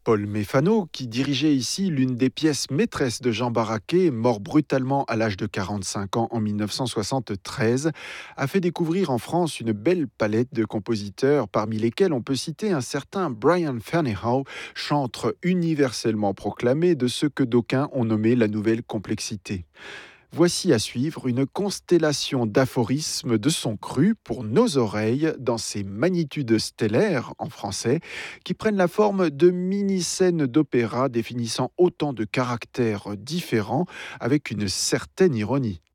Paul Méfano, qui dirigeait ici l'une des pièces maîtresses de Jean Barraquet, mort brutalement à l'âge de 45 ans en 1973, a fait découvrir en France une belle palette de compositeurs, parmi lesquels on peut citer un certain Brian Ferneyhough, chantre universellement proclamé de ce que d'aucuns ont nommé la nouvelle complexité. Voici à suivre une constellation d'aphorismes de son cru pour nos oreilles dans ces magnitudes stellaires en français qui prennent la forme de mini-scènes d'opéra définissant autant de caractères différents avec une certaine ironie.